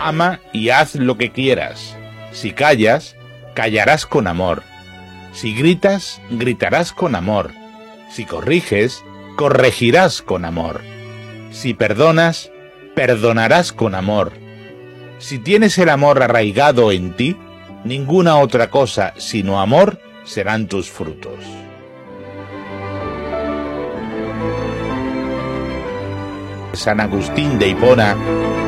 Ama y haz lo que quieras. Si callas, callarás con amor. Si gritas, gritarás con amor. Si corriges, corregirás con amor. Si perdonas, perdonarás con amor. Si tienes el amor arraigado en ti, ninguna otra cosa sino amor serán tus frutos. San Agustín de Hipona